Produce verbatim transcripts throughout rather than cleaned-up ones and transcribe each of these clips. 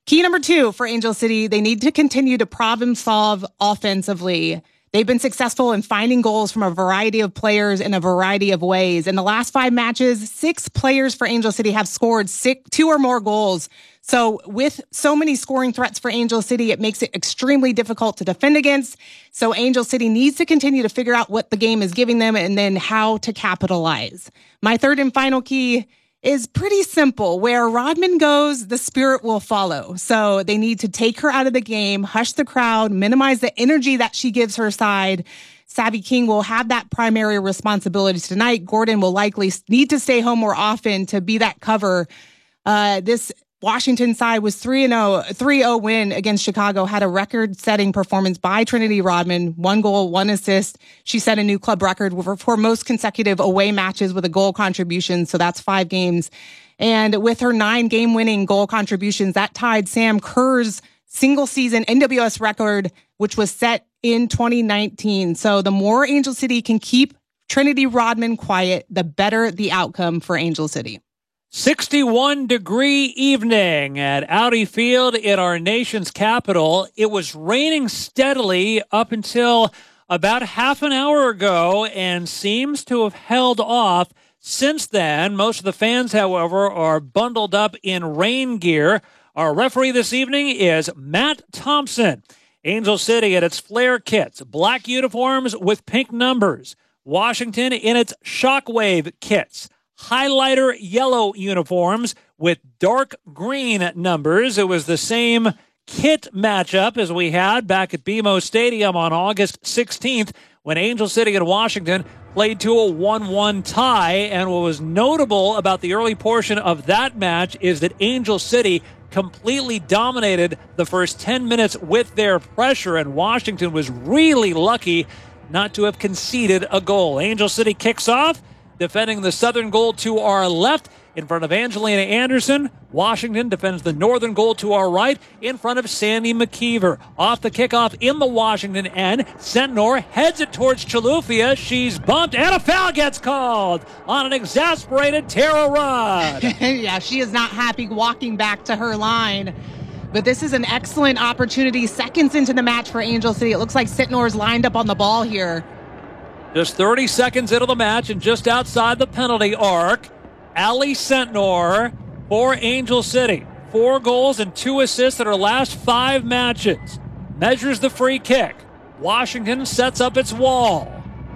Key number two for Angel City, they need to continue to problem solve offensively. They've been successful in finding goals from a variety of players in a variety of ways. In the last five matches, six players for Angel City have scored six, two or more goals. So with so many scoring threats for Angel City, it makes it extremely difficult to defend against. So Angel City needs to continue to figure out what the game is giving them and then how to capitalize. My third and final key is pretty simple. Where Rodman goes, the spirit will follow. So they need to take her out of the game, hush the crowd, minimize the energy that she gives her side. Savvy King will have that primary responsibility tonight. Gordon will likely need to stay home more often to be that cover. Uh, this Washington side was three and oh, three oh win against Chicago, had a record-setting performance by Trinity Rodman, one goal, one assist. She set a new club record for most consecutive away matches with a goal contribution, so that's five games. And with her nine game-winning goal contributions, that tied Sam Kerr's single-season N W S record, which was set in twenty nineteen. So the more Angel City can keep Trinity Rodman quiet, the better the outcome for Angel City. sixty-one degree evening at Audi Field in our nation's capital. It was raining steadily up until about half an hour ago and seems to have held off since then. Most of the fans, however, are bundled up in rain gear. Our referee this evening is Matt Thompson. Angel City at its flare kits, black uniforms with pink numbers. Washington in its shockwave kits. Highlighter yellow uniforms with dark green numbers. It was the same kit matchup as we had back at B M O Stadium on August sixteenth when Angel City and Washington played to a one one tie. And what was notable about the early portion of that match is that Angel City completely dominated the first ten minutes with their pressure, and Washington was really lucky not to have conceded a goal. Angel City kicks off, defending the southern goal to our left in front of Angelina Anderson. Washington defends the northern goal to our right in front of Sandy McKeever. Off the kickoff in the Washington end, Sentnor heads it towards Chalufia. She's bumped and a foul gets called on an exasperated Tara Rudd. Yeah, she is not happy walking back to her line. But this is an excellent opportunity. Seconds into the match for Angel City. It looks like Sentnor's lined up on the ball here. Just thirty seconds into the match and just outside the penalty arc, Allie Sentnor for Angel City. Four goals and two assists in her last five matches. Measures the free kick. Washington sets up its wall.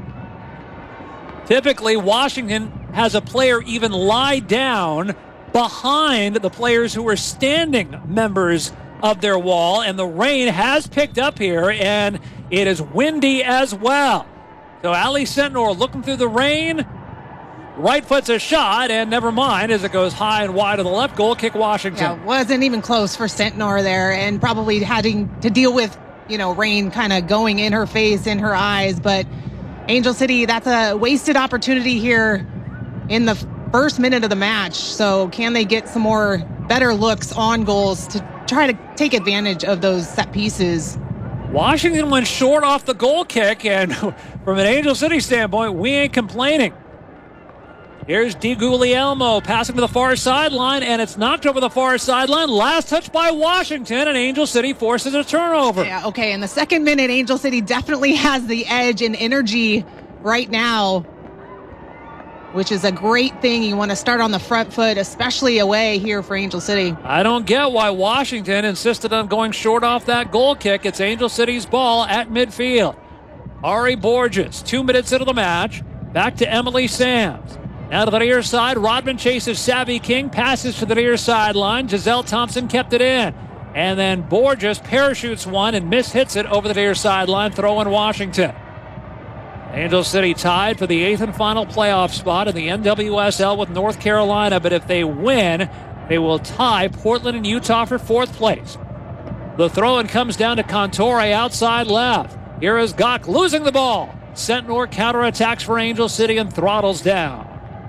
Typically, Washington has a player even lie down behind the players who are standing members of their wall, and the rain has picked up here, and it is windy as well. So Allie Sentnor looking through the rain, right foot's a shot, and never mind as it goes high and wide of the left goal, kick Washington. Yeah, wasn't even close for Sentnor there, and probably having to deal with, you know, rain kind of going in her face, in her eyes. But Angel City, that's a wasted opportunity here in the first minute of the match. So can they get some more better looks on goals to try to take advantage of those set pieces? Washington went short off the goal kick, and from an Angel City standpoint, we ain't complaining. Here's DiGuglielmo passing to the far sideline, and it's knocked over the far sideline. Last touch by Washington, and Angel City forces a turnover. Yeah, okay, in the second minute, Angel City definitely has the edge and energy right now, which is a great thing. You want to start on the front foot, especially away here for Angel City. I don't get why Washington insisted on going short off that goal kick. It's Angel City's ball at midfield. Ari Borges, two minutes into the match, back to Emily Sams. Now to the near side, Rodman chases Savvy King, passes to the near sideline. Giselle Thompson kept it in. And then Borges parachutes one and mishits it over the near sideline, throwing Washington. Angel City tied for the eighth and final playoff spot in the N W S L with North Carolina, but if they win, they will tie Portland and Utah for fourth place. The throw-in comes down to Contore outside left. Here is Gok losing the ball. Sentnor counterattacks for Angel City and throttles down.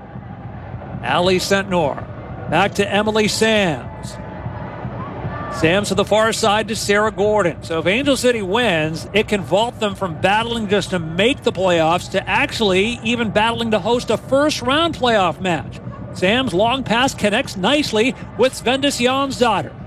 Allie Sentnor back to Emily Sams. Sams to the far side to Sarah Gordon. So if Angel City wins, it can vault them from battling just to make the playoffs to actually even battling to host a first-round playoff match. Sams' long pass connects nicely with Svendis Jonsdottir.